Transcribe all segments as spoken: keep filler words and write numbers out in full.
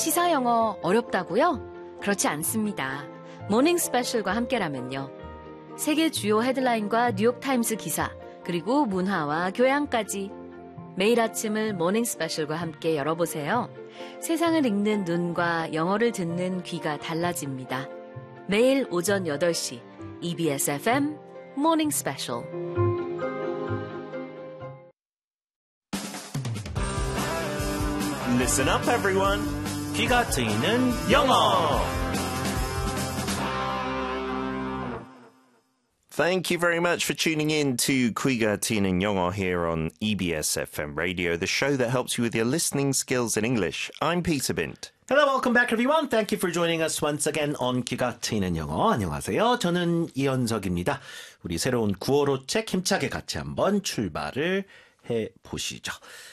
시사 영어 어렵다고요? 그렇지 않습니다. 모닝 스페셜과 함께라면요. 세계 주요 헤드라인과 뉴욕타임스 기사, 그리고 문화와 교양까지 매일 아침을 모닝 스페셜과 함께 열어보세요. 세상을 읽는 눈과 영어를 듣는 귀가 달라집니다. 매일 오전 여덟 시 이비에스 에프엠 모닝 스페셜. Listen up, everyone. 귀가 트이는 영어. Thank you very much for tuning in to 귀가 트이는 영어 here on E B S F M Radio, the show that helps you with your listening skills in English. I'm Peter Bint. Hello, welcome back everyone. Thank you for joining us once again on 귀가 트이는 영어. 안녕하세요. 저는 이현석입니다. 우리 새로운 구월호 책 힘차게 같이 한번 출발을 해보시죠.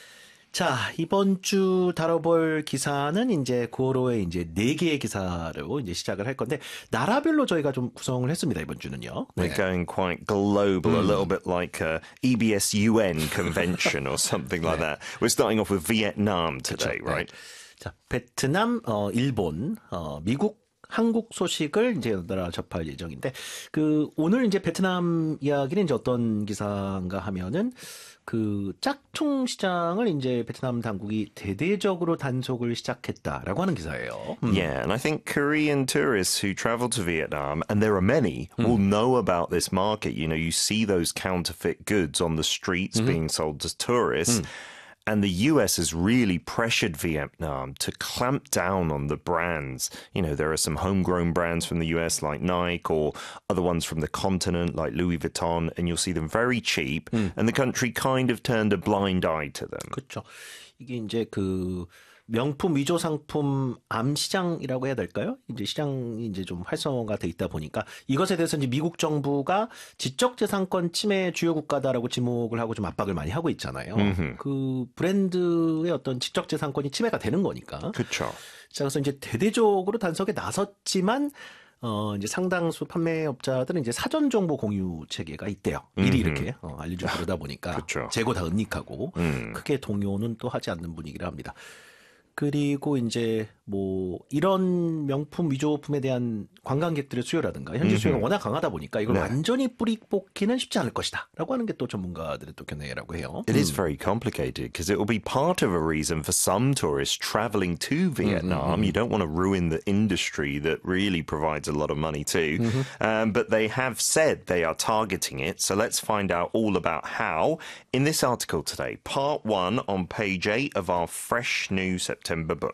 자, 이번 주 다뤄볼 기사는 이제 구월호의 이제 네 개의 기사로 이제 시작을 할 건데, 나라별로 저희가 좀 구성을 했습니다, 이번 주는요. 네. We're going quite global, a little bit like a E B S U N convention or something like 네. that. We're starting off with Vietnam today, 그렇죠. right? 네. 자, 베트남, 어, 일본, 어, 미국, 한국 소식을 이제 연달아 접할 예정인데, 그, 오늘 이제 베트남 이야기는 이제 어떤 기사인가 하면은, 그, 짝퉁 시장을 이제 베트남 당국이 대대적으로 단속을 시작했다라고 하는 기사예요. 음. Yeah, and I think Korean tourists who travel to Vietnam, and there are many, will know about this market. You know, you see those counterfeit goods on the streets being sold to tourists. And the U S has really pressured Vietnam to clamp down on the brands. You know, there are some homegrown brands from the U S like Nike or other ones from the continent like Louis Vuitton, and you'll see them very cheap. Mm. And the country kind of turned a blind eye to them. 그렇죠. 이게 이제 그 명품 위조 상품 암시장이라고 해야 될까요? 이제 시장이 이제 좀 활성화가 돼 있다 보니까 이것에 대해서 이제 미국 정부가 지적재산권 침해 주요 국가다라고 지목을 하고 좀 압박을 많이 하고 있잖아요. 음흠. 그 브랜드의 어떤 지적재산권이 침해가 되는 거니까. 그렇죠. 자, 그래서 이제 대대적으로 단속에 나섰지만 어, 이제 상당수 판매업자들은 이제 사전 정보 공유 체계가 있대요. 미리 이렇게 어, 알려주고 그러다 보니까 그쵸. 재고 다 은닉하고 음. 크게 동요는 또 하지 않는 분위기라 합니다. 그리고 이제 뭐 이런 명품 위조품에 대한 관광객들의 수요라든가 현지 수요가 워낙 강하다 보니까 이걸 네. 완전히 뿌리 뽑기는 쉽지 않을 것이다 라고 하는 게 또 전문가들의 또 견해라고 해요. It is very complicated because it will be part of a reason for some tourists traveling to Vietnam. Mm-hmm. You don't want to ruin the industry that really provides a lot of money too. Mm-hmm. Um, but they have said they are targeting it. So let's find out all about how in this article today. Part one on page eight of our fresh new September book.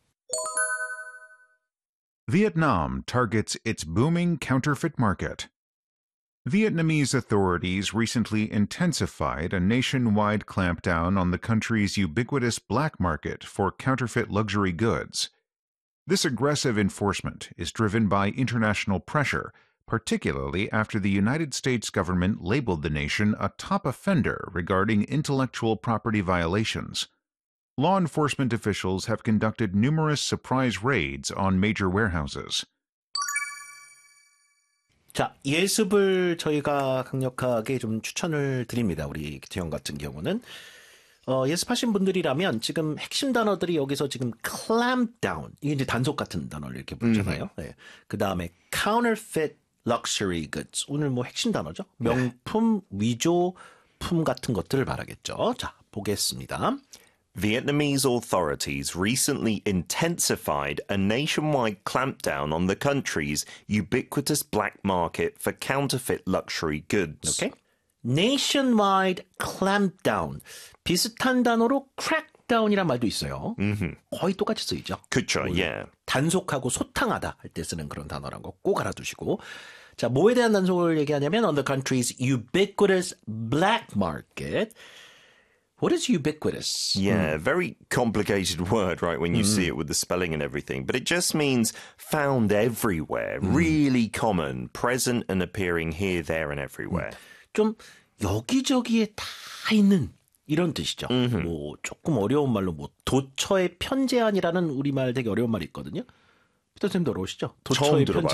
Vietnam targets its booming counterfeit market. Vietnamese authorities recently intensified a nationwide clampdown on the country's ubiquitous black market for counterfeit luxury goods. This aggressive enforcement is driven by international pressure, particularly after the United States government labeled the nation a top offender regarding intellectual property violations. Law enforcement officials have conducted numerous surprise raids on major warehouses. 자, 예습을 저희가 강력하게 좀 추천을 드립니다. 우리 기태형 같은 경우는. 어, 예습하신 분들이라면 지금 핵심 단어들이 여기서 지금 clamp down, 이게 이제 단속 같은 단어를 이렇게 부르잖아요. 네. 그 다음에 counterfeit luxury goods. 오늘 뭐 핵심 단어죠. 명품, 위조품 같은 것들을 말하겠죠. 자, 보겠습니다. Vietnamese authorities recently intensified a nationwide clampdown on the country's ubiquitous black market for counterfeit luxury goods. Okay. Nationwide clampdown. 비슷한 단어로 crackdown이란 말도 있어요. Mm-hmm. 거의 똑같이 쓰이죠. 그렇죠. Yeah. 단속하고 소탕하다 할 때 쓰는 그런 단어란 거 꼭 알아두시고. 자, 뭐에 대한 단속을 얘기하냐면 on the country's ubiquitous black market. What is ubiquitous? Yeah, mm. very complicated word, right, when you mm. see it with the spelling and everything. But it just means found everywhere, mm. really common, present and appearing here, there and everywhere. 좀 여기저기에 다 있는 이런 뜻이죠. Mm-hmm. 뭐 조금 어려운 말로 뭐 도처의 편제한이라는 우리말 되게 어려운 말이 있거든요. 피터 쌤도 어려우시죠? 도처의 편제한.